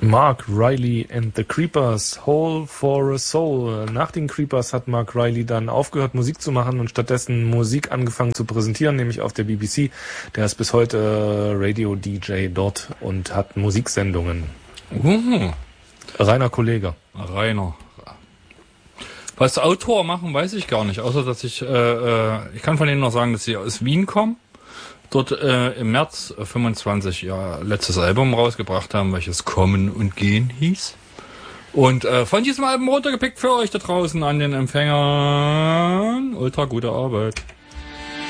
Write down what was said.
Mark Riley and the Creepers, Hole for a Soul. Nach den Creepers hat Mark Riley dann aufgehört, Musik zu machen und stattdessen Musik angefangen zu präsentieren, nämlich auf der BBC. Der ist bis heute Radio-DJ dort und hat Musiksendungen. Reiner Kollege. Rainer. Was Autor machen, weiß ich gar nicht, außer dass ich kann von denen noch sagen, dass sie aus Wien kommen. Dort im März 25 ihr letztes Album rausgebracht haben, welches Kommen und Gehen hieß. Und von diesem Album runtergepickt für euch da draußen an den Empfängern. Ultra gute Arbeit.